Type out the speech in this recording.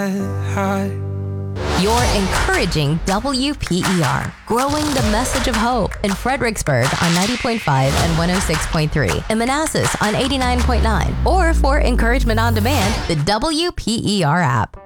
You're encouraging WPER, growing the message of hope in Fredericksburg on 90.5 and 106.3, in Manassas on 89.9, or for encouragement on demand, the WPER app.